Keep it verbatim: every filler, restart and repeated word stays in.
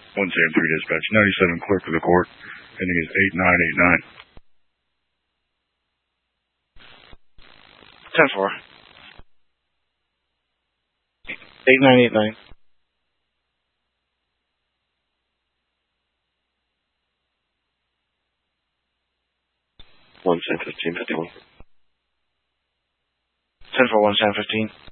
one seven three dispatch. ninety-seven clerk of the court. Ending is eight nine eight nine. ten four. eight nine eight nine. one seven fifteen fifty-one. ten four one seven fifteen.